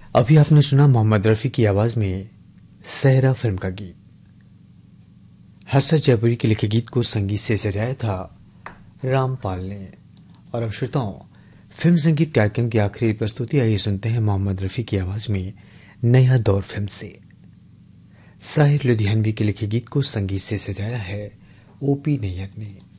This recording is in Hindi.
अभी आपने सुना मोहम्मद रफ़ी की आवाज़ में सहरा फिल्म का गीत। हर्षद जयपुरी के लिखे गीत को संगीत से सजाया था रामपाल ने। और अब श्रोताओं, फिल्म संगीत कार्यक्रम की आखिरी प्रस्तुति आइए सुनते हैं मोहम्मद रफ़ी की आवाज़ में नया दौर फिल्म से। साहिर लुधियानवी के लिखे गीत को संगीत से सजाया है ओपी नैयर ने।